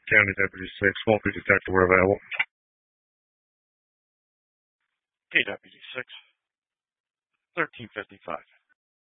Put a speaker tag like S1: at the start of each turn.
S1: County Deputy 6, Multi Detective, where available.
S2: Okay, Deputy 6, 1355.